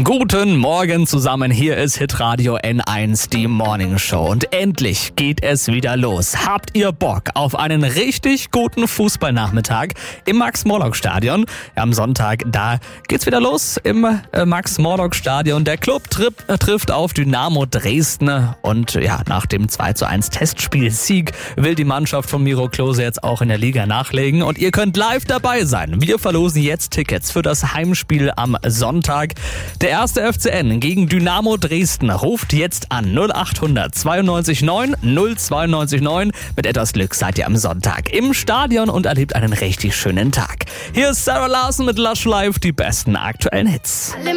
Guten Morgen zusammen, hier ist Hitradio N1, die Morning Show. Und endlich geht es wieder los. Habt ihr Bock auf einen richtig guten Fußballnachmittag im Max-Morlock-Stadion? Ja, am Sonntag, da geht's wieder los im Max-Morlock-Stadion. Der Club trifft auf Dynamo Dresden. Und ja, nach dem 2:1 Testspiel-Sieg will die Mannschaft von Miro Klose jetzt auch in der Liga nachlegen. Und ihr könnt live dabei sein. Wir verlosen jetzt Tickets für das Heimspiel am Sonntag. Der erste FCN gegen Dynamo Dresden ruft jetzt an 0800 92 9 092 9. Mit etwas Glück seid ihr am Sonntag im Stadion und erlebt einen richtig schönen Tag. Hier ist Sarah Larson mit Lush Live, die besten aktuellen Hits.